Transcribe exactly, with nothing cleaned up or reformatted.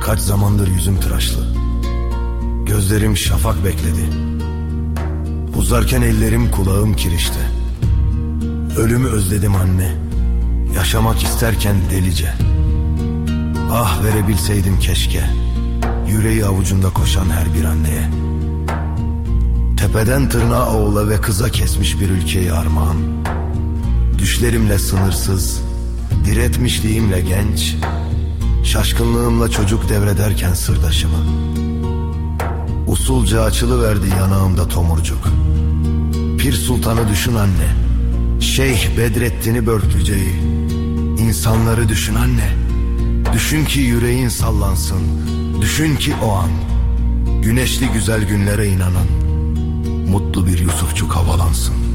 Kaç zamandır yüzüm tıraşlı, gözlerim şafak bekledi. Uzarken ellerim kulağım kirişte. Ölümü özledim anne, yaşamak isterken delice. Ah verebilseydim keşke, yüreği avucunda koşan her bir anneye. Tepeden tırnağa oğula ve kıza kesmiş bir ülkeyi armağan. Düşlerimle sınırsız, diretmişliğimle genç, şaşkınlığımla çocuk devrederken sırdaşımı. Usulca açılıverdi yanağımda tomurcuk. Pir Sultan'ı düşün anne, Şeyh Bedrettin'i Börklüce'yi. İnsanları düşün anne, düşün ki yüreğin sallansın. Düşün ki o an, güneşli güzel günlere inanan mutlu bir Yusufçuk havalansın.